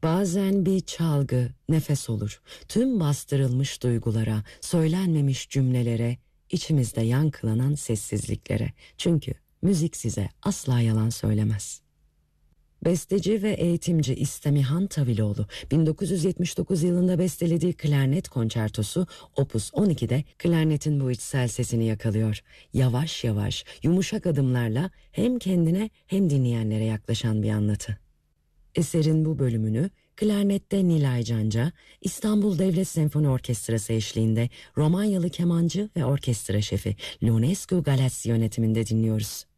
Bazen bir çalgı nefes olur. Tüm bastırılmış duygulara, söylenmemiş cümlelere, içimizde yankılanan sessizliklere. Çünkü müzik size asla yalan söylemez. Besteci ve eğitimci İstemihan Taviloğlu 1979 yılında bestelediği klarnet konçertosu Opus 12'de klarnetin bu içsel sesini yakalıyor. Yavaş yavaş, yumuşak adımlarla hem kendine hem dinleyenlere yaklaşan bir anlatı. Eserin bu bölümünü klarnette Nilay Canca, İstanbul Devlet Senfoni Orkestrası eşliğinde Romanyalı kemancı ve orkestra şefi Ionescu Galassi yönetiminde dinliyoruz.